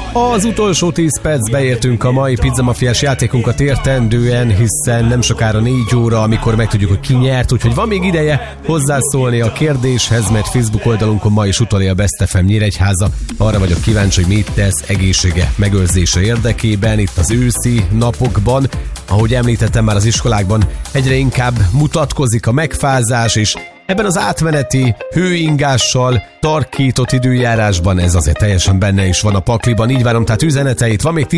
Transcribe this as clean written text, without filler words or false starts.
Az utolsó 10 percbe értünk a mai pizzamafiás játékunkat értendően, hiszen nem sokára 4 óra, amikor megtudjuk, hogy ki nyert, úgyhogy van még ideje hozzászólni a kérdéshez, mert Facebook oldalunkon ma is utolja a Best FM Nyíregyháza. Arra vagyok kíváncsi, hogy mit tesz egészsége megőrzése érdekében itt az őszi napokban. Ahogy említettem már, az iskolákban egyre inkább mutatkozik a megfázás, és ebben az átmeneti, hőingással tarkított időjárásban ez azért teljesen benne is van a pakliban. Így várom tehát üzeneteit, van még 10